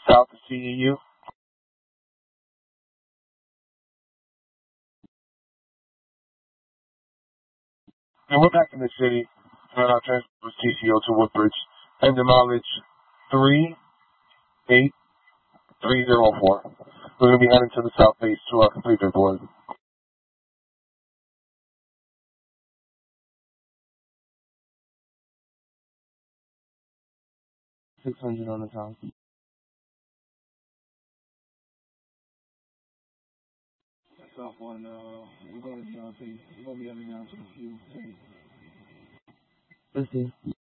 south of CEU. And we're back in the city, and our transport was TCO to Woodbridge, and the mileage 38304. We're going to be heading to the south base to our complete report. 600 on the top. South one, we're going to South East. We're going to be heading down to a few. Let's see.